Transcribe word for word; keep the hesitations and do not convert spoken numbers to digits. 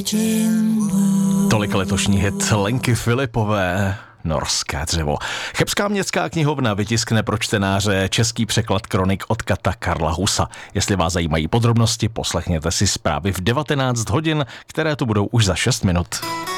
Tolik letošní hit Lenky Filipové, Norské dřevo. Chebská městská knihovna vytiskne pro čtenáře český překlad kronik od Kata Karla Husa. Jestli vás zajímají podrobnosti, poslechněte si zprávy v devatenáct hodin, které tu budou už za šest minut.